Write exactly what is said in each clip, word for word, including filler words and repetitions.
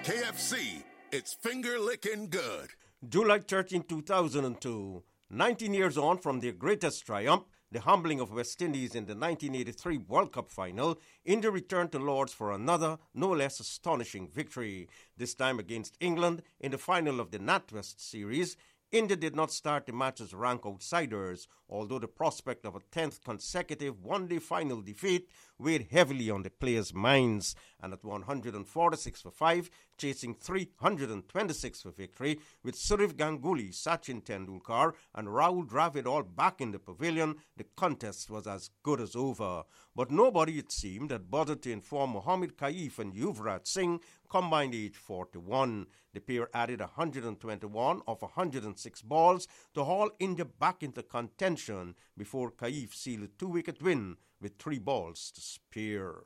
K F C, it's finger-licking good. July thirteenth, two thousand two, nineteen years on from their greatest triumph, the humbling of West Indies in the nineteen eighty-three World Cup final, India returned to Lords for another, no less astonishing victory. This time against England in the final of the NatWest series. India did not start the match as rank outsiders, although the prospect of a tenth consecutive one-day final defeat weighed heavily on the players' minds. And at one hundred forty-six for five, chasing three hundred twenty-six for victory, with Surav Ganguly, Sachin Tendulkar and Rahul Dravid all back in the pavilion, the contest was as good as over. But nobody, it seemed, had bothered to inform Mohammad Kaif and Yuvraj Singh, combined age forty-one. The pair added one hundred twenty-one of one hundred six balls to haul India back into contention before Kaif sealed a two-wicket win with three balls to spare.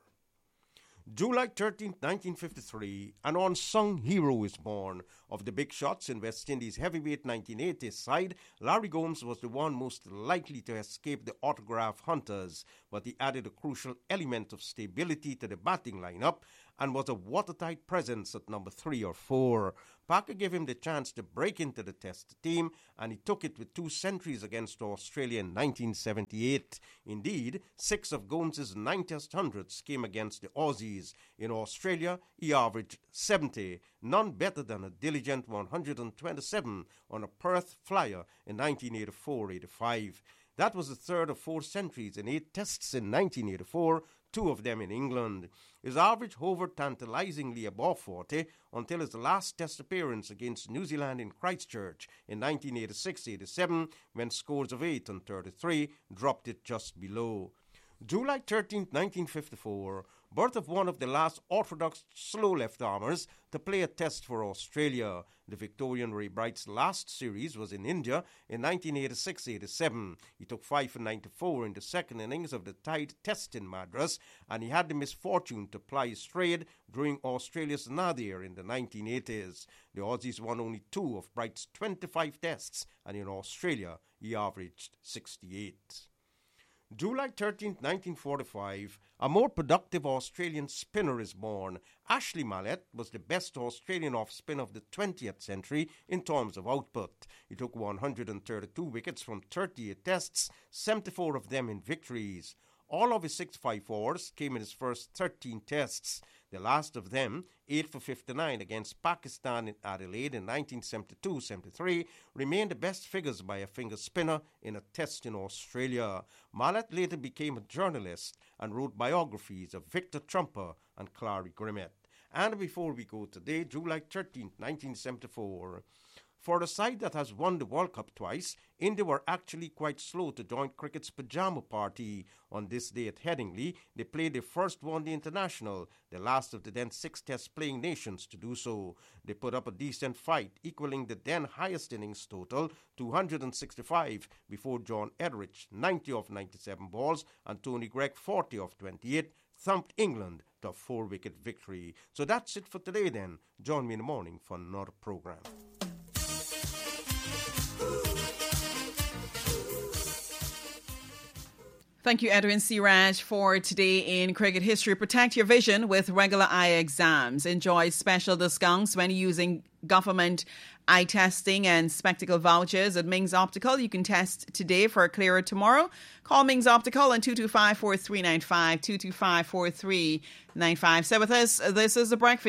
July thirteenth, nineteen fifty-three, an unsung hero is born. Of the big shots in West Indies' heavyweight nineteen eighties side, Larry Gomes was the one most likely to escape the autograph hunters, but he added a crucial element of stability to the batting lineup and was a watertight presence at number three or four. Parker gave him the chance to break into the Test team, and he took it with two centuries against Australia in nineteen seventy-eight. Indeed, six of Gomes' nine Test hundreds came against the Aussies. In Australia, he averaged seventy, none better than a diligent one hundred twenty-seven on a Perth Flyer in nineteen eighty-four eighty-five. That was the third of four centuries in eight Tests in nineteen eighty-four, two of them in England. His average hovered tantalizingly above forty until his last Test appearance against New Zealand in Christchurch in nineteen eighty-six eighty-seven, when scores of eight and thirty-three dropped it just below. July thirteenth, nineteen fifty-four, birth of one of the last orthodox slow left-armers to play a Test for Australia. The Victorian Ray Bright's last series was in India in nineteen eighty-six eighty-seven. He took five for ninety-four in the second innings of the tied Test in Madras, and he had the misfortune to ply his trade during Australia's nadir in the nineteen eighties. The Aussies won only two of Bright's twenty-five Tests, and in Australia he averaged sixty-eight. July thirteenth, nineteen forty-five, a more productive Australian spinner is born. Ashley Mallett was the best Australian off-spin of the twentieth century in terms of output. He took one hundred thirty-two wickets from thirty-eight tests, seventy-four of them in victories. All of his six five fours came in his first thirteen tests. The last of them, eight for fifty-nine against Pakistan in Adelaide in nineteen seventy-two seventy-three, remained the best figures by a finger spinner in a Test in Australia. Mallett later became a journalist and wrote biographies of Victor Trumper and Clary Grimmett. And before we go today, July thirteenth, nineteen seventy-four, for a side that has won the World Cup twice, India were actually quite slow to join cricket's pyjama party. On this day at Headingley, they played their first one-day international, the last of the then six Test-playing nations to do so. They put up a decent fight, equaling the then highest innings total, two hundred sixty-five, before John Edrich, ninety of ninety-seven balls, and Tony Greig, forty of twenty-eight, thumped England to a four-wicket victory. So that's it for today then. Join me in the morning for another program. Thank you, Edwin Siraj, for today in Cricket History. Protect your vision with regular eye exams. Enjoy special discounts when using government eye testing and spectacle vouchers at Ming's Optical. You can test today for a clearer tomorrow. Call Ming's Optical on two two five, four three nine five, two two five, four three nine five. Stay with us. This is The Breakfast